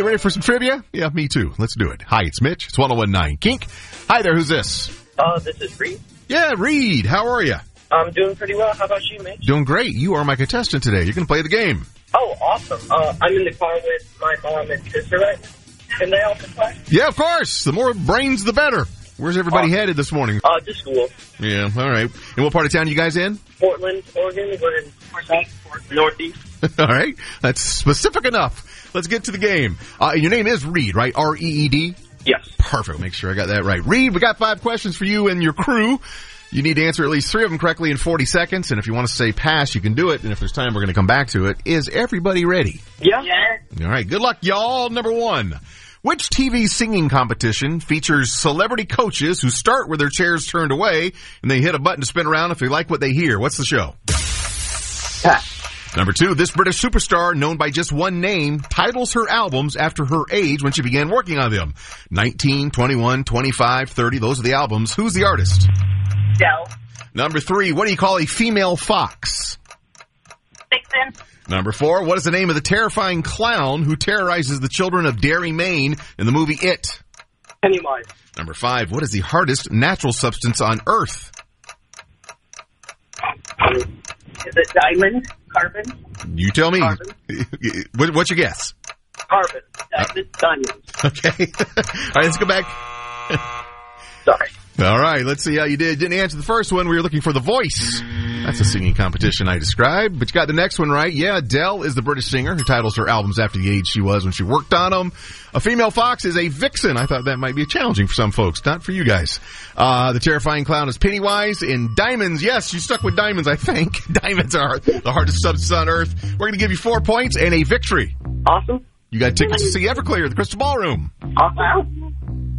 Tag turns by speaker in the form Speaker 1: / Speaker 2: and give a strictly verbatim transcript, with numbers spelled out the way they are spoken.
Speaker 1: right, ready for some trivia? Yeah, me too. Let's do it. Hi, it's Mitch. It's one oh one nine Kink. Hi there, who's this?
Speaker 2: Uh, this is Reed.
Speaker 1: Yeah, Reed. How are you?
Speaker 2: I'm doing pretty well. How about you, Mitch?
Speaker 1: Doing great. You are my contestant today. You're going to play the game.
Speaker 2: Oh, awesome. Uh, I'm in the car with my mom and sister right now. Can they also play?
Speaker 1: Yeah, of course. The more brains, the better. Where's everybody
Speaker 2: awesome.
Speaker 1: headed this morning?
Speaker 2: Uh, to school.
Speaker 1: Yeah, all right. And what part of town you guys in?
Speaker 2: Portland, Oregon. We're in Northeast. Northeast.
Speaker 1: All right. That's specific enough. Let's get to the game. Uh, your name is Reed, right? R E E D?
Speaker 2: Yes.
Speaker 1: Perfect. Make sure I got that right. Reed, we got five questions for you and your crew. You need to answer at least three of them correctly in forty seconds. And if you want to say pass, you can do it. And if there's time, we're going to come back to it. Is everybody ready?
Speaker 2: Yeah. yeah.
Speaker 1: All right. Good luck, y'all. Number one. Which T V singing competition features celebrity coaches who start with their chairs turned away and they hit a button to spin around if they like what they hear? What's the show?
Speaker 2: Pass.
Speaker 1: Number two, this British superstar, known by just one name, titles her albums after her age when she began working on them. nineteen, twenty-one, twenty-five, thirty, those are the albums. Who's the artist?
Speaker 2: Dell.
Speaker 1: Number three, what do you call a female fox?
Speaker 2: Vixen.
Speaker 1: Number four, what is the name of the terrifying clown who terrorizes the children of Derry, Maine in the movie It?
Speaker 2: Pennywise.
Speaker 1: Number five, what is the hardest natural substance on Earth?
Speaker 2: Is it diamond? Carbon?
Speaker 1: You tell me.
Speaker 2: Carbon.
Speaker 1: What, what's your guess?
Speaker 2: Carbon. Diamond. Diamond.
Speaker 1: Okay. All right, let's go back.
Speaker 2: Sorry.
Speaker 1: All right, let's see how you did. Didn't answer the first one. We were looking for The Voice. That's a singing competition I described. But you got the next one right. Yeah, Adele is the British singer who titles her albums after the age she was when she worked on them. A female fox is a vixen. I thought that might be challenging for some folks. Not for you guys. Uh, the terrifying clown is Pennywise. And diamonds, yes, you stuck with diamonds, I think. Diamonds are the hardest substance on Earth. We're going to give you four points and a victory.
Speaker 2: Awesome.
Speaker 1: You got tickets to see Everclear, the Crystal Ballroom.
Speaker 2: Awesome.